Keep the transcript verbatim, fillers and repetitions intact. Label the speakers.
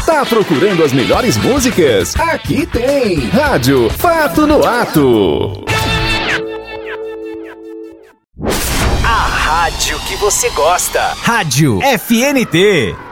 Speaker 1: Tá procurando as melhores músicas? Aqui tem Rádio Fato no Ato.
Speaker 2: A rádio que você gosta.
Speaker 3: Rádio F N T.